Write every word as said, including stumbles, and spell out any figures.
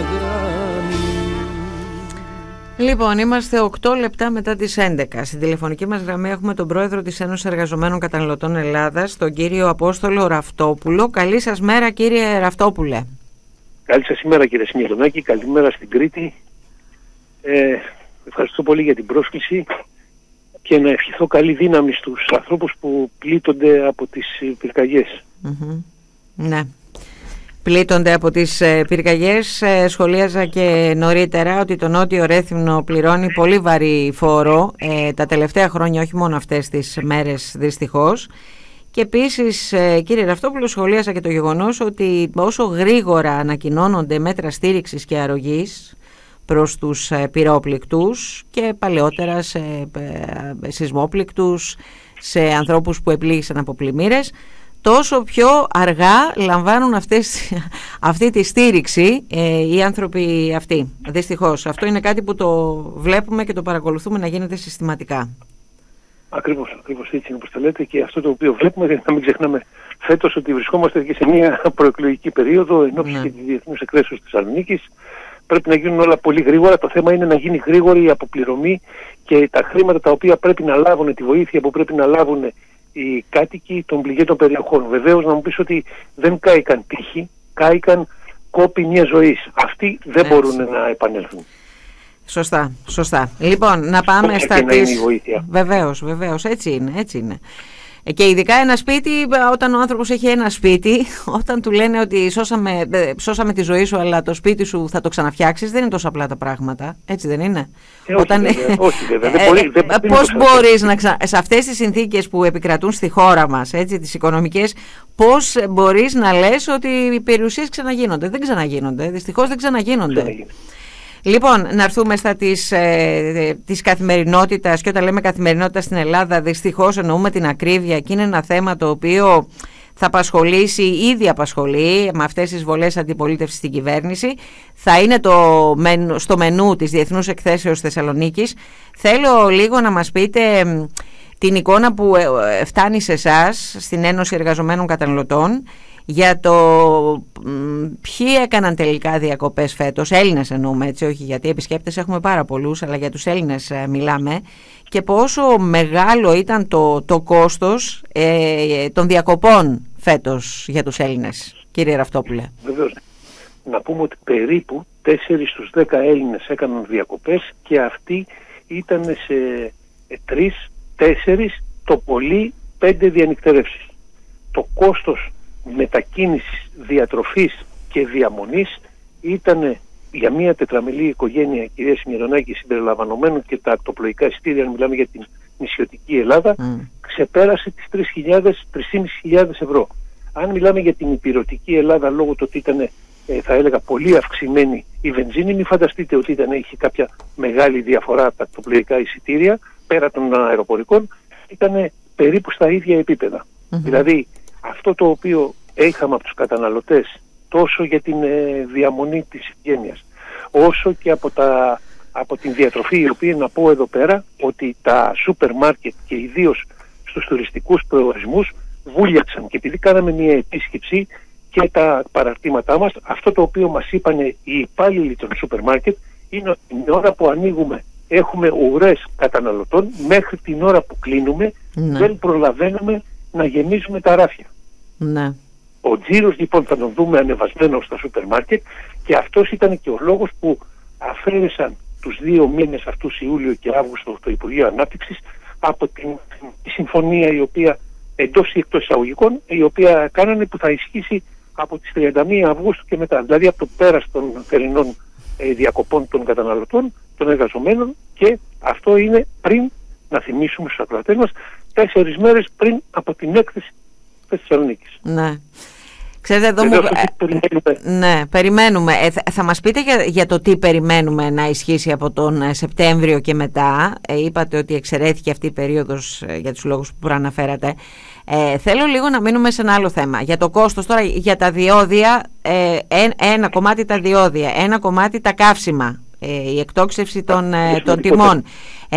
Λοιπόν, είμαστε οκτώ λεπτά μετά τις έντεκα. Στην τηλεφωνική μας γραμμή έχουμε τον πρόεδρο της Ένωσης Εργαζομένων Καταναλωτών Ελλάδας, τον κύριο Απόστολο Ραφτόπουλο. Καλή σας μέρα, κύριε Ραφτόπουλε. Καλή σας ημέρα, κύριε Σιμεωνάκη. Καλημέρα στην Κρήτη. Ε, ευχαριστώ πολύ για την πρόσκληση και να ευχηθώ καλή δύναμη στους ανθρώπους που πλήττονται από τις πυρκαγιές. Mm-hmm. Ναι. Πλήττονται από τις πυρκαγιές. Σχολίαζα και νωρίτερα ότι το Νότιο Ρέθυμνο πληρώνει πολύ βαρύ φόρο ε, τα τελευταία χρόνια, όχι μόνο αυτές τις μέρες δυστυχώς. Και επίσης, ε, κύριε Ραφτόπουλο, σχολίασα και το γεγονός ότι όσο γρήγορα ανακοινώνονται μέτρα στήριξης και αρρωγής προς τους ε, πυρόπληκτους και παλαιότερα σε ε, σεισμόπληκτους, σε ανθρώπους που επλήγησαν από πλημμύρες, τόσο πιο αργά λαμβάνουν αυτές, αυτή τη στήριξη ε, οι άνθρωποι αυτοί. Δυστυχώς. Αυτό είναι κάτι που το βλέπουμε και το παρακολουθούμε να γίνεται συστηματικά. Ακριβώς, ακριβώς έτσι είναι όπως το λέτε, και αυτό το οποίο βλέπουμε, δεν να μην ξεχνάμε φέτος ότι βρισκόμαστε και σε μια προεκλογική περίοδο εν ώψη και της διεθνούς εκθέσεως της Θεσσαλονίκης. Πρέπει να γίνουν όλα πολύ γρήγορα. Το θέμα είναι να γίνει γρήγορη η αποπληρωμή και τα χρήματα τα οποία πρέπει να λάβουν, τη βοήθεια που πρέπει να λάβουν οι κάτοικοι των πληγέντων περιοχών. Βεβαίως να μου πεις ότι δεν κάηκαν τύχη, κάηκαν κόποι μια ζωής. Αυτοί δεν Έτσι. μπορούν να επανέλθουν. Σωστά, σωστά. Λοιπόν, να πάμε Πώς στα της... Βεβαίως, βεβαίως, έτσι είναι, έτσι είναι. Και ειδικά ένα σπίτι, όταν ο άνθρωπος έχει ένα σπίτι, όταν του λένε ότι σώσαμε, σώσαμε τη ζωή σου, αλλά το σπίτι σου θα το ξαναφτιάξεις, δεν είναι τόσο απλά τα πράγματα. Έτσι δεν είναι? Ε, όχι, όταν... βέβαια, όχι βέβαια. Δεν μπορεί, δεν πώς μπορείς να ξα... σε αυτές τις συνθήκες που επικρατούν στη χώρα μας, έτσι, τις οικονομικές, πώς μπορείς να λες ότι οι περιουσίες ξαναγίνονται? Δεν ξαναγίνονται. Δυστυχώς δεν ξαναγίνονται. Ξαναγίνονται. Λοιπόν, να έρθουμε στα της, ε, της καθημερινότητας, και όταν λέμε καθημερινότητα στην Ελλάδα, δυστυχώς εννοούμε την ακρίβεια, και είναι ένα θέμα το οποίο θα απασχολήσει, ήδη απασχολεί με αυτές τις βολές αντιπολίτευσης στην κυβέρνηση. Θα είναι το, στο μενού της Διεθνούς Εκθέσεως Θεσσαλονίκης. Θέλω λίγο να μας πείτε την εικόνα που φτάνει σε εσάς, στην Ένωση Εργαζομένων Καταναλωτών, για το ποιοι έκαναν τελικά διακοπές φέτος, Έλληνες εννοούμε, έτσι, όχι, γιατί επισκέπτες έχουμε πάρα πολλούς, αλλά για τους Έλληνες ε, μιλάμε, και πόσο μεγάλο ήταν το, το κόστος ε, των διακοπών φέτος για τους Έλληνες, κύριε Ραφτόπουλε. Βεβαίως. Να πούμε ότι περίπου τέσσερις στους δέκα Έλληνες έκαναν διακοπές, και αυτοί ήταν σε τρεις, τέσσερις, το πολύ πέντε διανυκτερεύσεις. Το κόστος μετακίνησης, διατροφής και διαμονής ήταν για μια τετραμελή οικογένεια, κυρία Σιμεωνάκη, συμπεριλαμβανομένων και τα ακτοπλοϊκά εισιτήρια, αν μιλάμε για την νησιωτική Ελλάδα, mm. ξεπέρασε τις τρεις χιλιάδες με τρεις χιλιάδες πεντακόσιες ευρώ. Αν μιλάμε για την υπηρετική Ελλάδα, λόγω του ότι ήταν, ε, θα έλεγα, πολύ αυξημένη η βενζίνη, μην φανταστείτε ότι ήταν, είχε κάποια μεγάλη διαφορά από τα ακτοπλοϊκά εισιτήρια, πέρα των αεροπορικών, ήταν περίπου στα ίδια επίπεδα. Mm-hmm. Δηλαδή, αυτό το οποίο είχαμε από τους καταναλωτές, τόσο για την ε, διαμονή της οικογένειας, όσο και από, τα, από την διατροφή, η οποία, να πω εδώ πέρα ότι τα σούπερ μάρκετ και ιδίως στους τουριστικούς προορισμούς βούλιαξαν, και επειδή κάναμε μια επίσκεψη και τα παραρτήματά μας, αυτό το οποίο μας είπαν οι υπάλληλοι των σούπερ μάρκετ είναι ότι την ώρα που ανοίγουμε έχουμε ουρές καταναλωτών, μέχρι την ώρα που κλείνουμε ναι. δεν προλαβαίνουμε να γεμίζουμε τα ράφια. Ναι. Ο τζίρος λοιπόν θα τον δούμε ανεβασμένο στα σούπερ μάρκετ, και αυτός ήταν και ο λόγος που αφαίρεσαν τους δύο μήνες αυτούς, Ιούλιο και Αύγουστο, το Υπουργείο Ανάπτυξης από την τη συμφωνία, η οποία εντός ή εκτός εισαγωγικών, η οποία κάνανε, που θα ισχύσει από τις τριάντα μία Αυγούστου και μετά, δηλαδή από το πέρας των θερινών ε, διακοπών των καταναλωτών, των εργαζομένων, και αυτό είναι πριν, να θυμίσουμε στους ακροατές μας, τέσσερις μέρες πριν από την έκθεση της Θεσσαλονίκης. Ναι. Ξέρετε, εδώ μου... περιμένουμε. Ναι, περιμένουμε. Ε, θα, θα μας πείτε για, για το τι περιμένουμε να ισχύσει από τον ε, Σεπτέμβριο και μετά. Ε, είπατε ότι εξαιρέθηκε αυτή η περίοδος ε, για τους λόγους που προαναφέρατε. Ε, θέλω λίγο να μείνουμε σε ένα άλλο θέμα. Για το κόστος τώρα, για τα διόδια, ε, ε, ένα κομμάτι τα διόδια, ένα κομμάτι τα καύσιμα, ε, η εκτόξευση των, ε, των τιμών.